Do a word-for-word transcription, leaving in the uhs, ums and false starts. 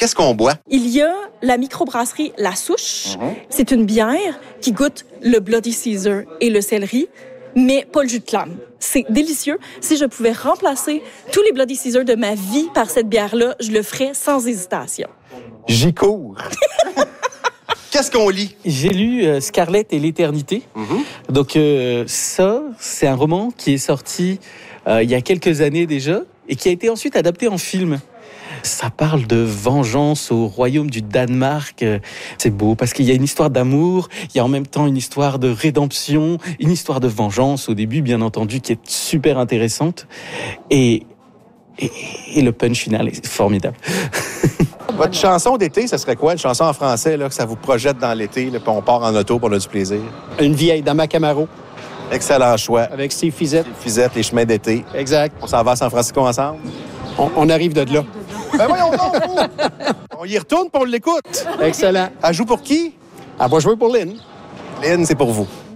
Qu'est-ce qu'on boit? Il y a la microbrasserie La Souche. Mm-hmm. C'est une bière qui goûte le Bloody Caesar et le céleri, mais pas le jus de clame. C'est délicieux. Si je pouvais remplacer tous les Bloody Caesar de ma vie par cette bière-là, je le ferais sans hésitation. J'y cours. Qu'est-ce qu'on lit? J'ai lu euh, Scarlett et l'éternité. Mm-hmm. Donc euh, ça, c'est un roman qui est sorti euh, il y a quelques années déjà et qui a été ensuite adapté en film. Ça parle de vengeance au royaume du Danemark. C'est beau parce qu'il y a une histoire d'amour, il y a en même temps une histoire de rédemption, une histoire de vengeance au début, bien entendu, qui est super intéressante. Et, et, et le punch final est formidable. Votre chanson d'été, ça serait quoi? Une chanson en français, là, que ça vous projette dans l'été, là, puis on part en auto pour on a du plaisir. Une vieille dans ma Camaro. Excellent choix. Avec Steve Fizette. Steve Fizette, les chemins d'été. Exact. On s'en va à San Francisco ensemble? On, on arrive de là. Ben voyons donc, vous! On y retourne pour on l'écoute. Excellent. Elle joue pour qui? Elle va jouer pour Lynn. Lynn, c'est pour vous.